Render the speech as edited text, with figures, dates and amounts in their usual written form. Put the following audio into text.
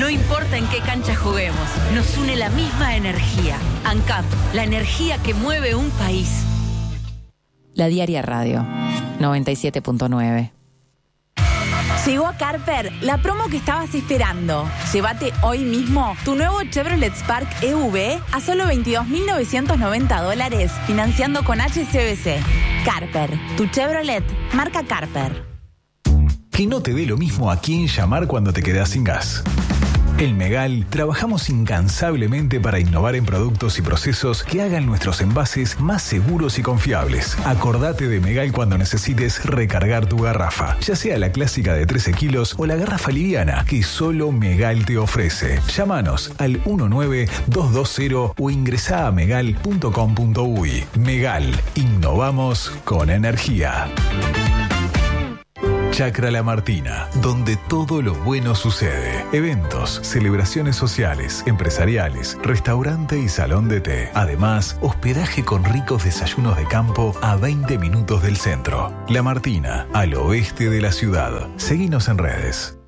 No importa en qué cancha juguemos, nos une la misma energía. ANCAP, la energía que mueve un país. La Diaria Radio, 97.9. Llegó a Carper la promo que estabas esperando. Llévate hoy mismo tu nuevo Chevrolet Spark EV a solo $22.990, financiando con HSBC. Carper, tu Chevrolet, marca Carper. Que no te dé lo mismo a quién llamar cuando te quedas sin gas. En Megal trabajamos incansablemente para innovar en productos y procesos que hagan nuestros envases más seguros y confiables. Acordate de Megal cuando necesites recargar tu garrafa, ya sea la clásica de 13 kilos o la garrafa liviana que solo Megal te ofrece. Llámanos al 19220 o ingresá a megal.com.uy. Megal, innovamos con energía. Chacra La Martina, donde todo lo bueno sucede. Eventos, celebraciones sociales, empresariales, restaurante y salón de té. Además, hospedaje con ricos desayunos de campo a 20 minutos del centro. La Martina, al oeste de la ciudad. Seguinos en redes.